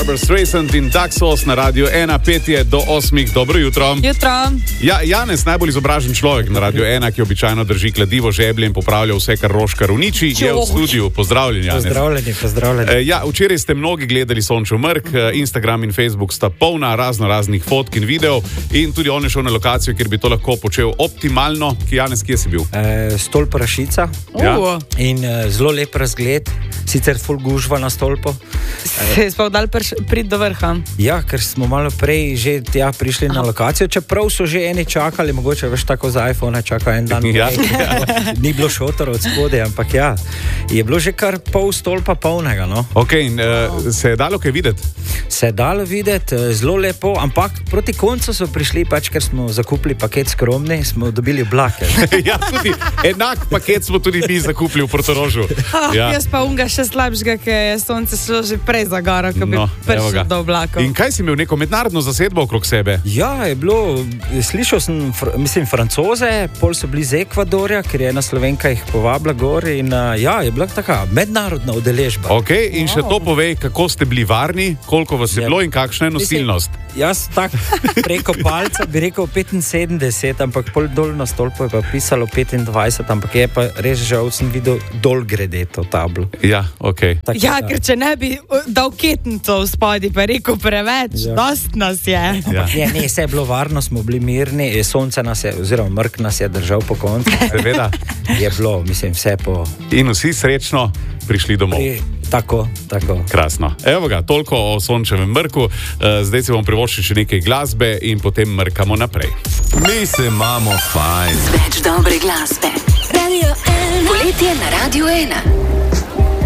Barbara Streisand in Daxos na Radio 1, 5 do 8. Dobro jutro. Jutro. Ja, Janez, najbolj izobražen človek na Radio 1, ki običajno drži kladivo žeblje in popravlja vse, kar Roškar uniči, je v studiu. Pozdravljen, Janez. Pozdravljeni. Ja, včeraj ste mnogi gledali Sončev mrk, Instagram in Facebook sta polna raznih fotk in videov in tudi on je šel na lokacijo, kjer bi to lahko počel optimalno. Janez, kje si bil? Stolp Rašica. Ja. In zelo lep razgled, sicer ful gužva na stolpu. Se je sploh dal priti do vrha? Ja, ker smo malo prej že tja prišli na lokacijo, čeprav so že eni čakali, mogoče veš tako za iPhone čaka en dan. Ja. Ni bilo šotor od spodaj, ampak ja, je bilo že kar pol stolpa polnega. No? Ok, in se je dalo kaj videti? Se je dalo videti, zelo lepo, ampak proti koncu so prišli, pač ker smo zakupili paket skromni, smo dobili oblake. Ja, tudi enak paket smo tudi mi zakupili v Portorožu. Ja. Jaz pa unga še slabšega, ker je sonce šlo že prej za goro, ko bi prišel do oblakov. In kaj si imel, neko mednarodno zasedbo okrog sebe? Ja, je bilo, slišal sem, Francoze, pol so bili iz Ekvadorja, ker je ena Slovenka jih povabila gor in ja, je bila taka mednarodna udeležba. Ok, in še to povej, kako ste bili varni, koliko vas je bilo in kakšna je nosilnost? Jaz tak preko palca bi rekel 75, ampak pol dol na stolpu je pa pisalo 25, ampak je pa res žal sem videl dol grede to tablo. Ja, ok. Tako, Ja, ker če ne bi dal ketnico v spodi, pa rekel preveč, dost nas je. Ja. Ne, vse je bilo varno, smo bili mirni, sonce nas je, oziroma mrk nas je držal po koncu. Seveda. Je bilo, mislim, vse po... In vsi srečno prišli domov. Tako. Krasno. Evo ga, toliko o Sončevem mrku. Zdaj si bom privoščil še nekaj glasbe in potem mrkamo naprej. Mi se imamo fajn. Več dobre glasbe. Radio 1. Poletje na Radio 1.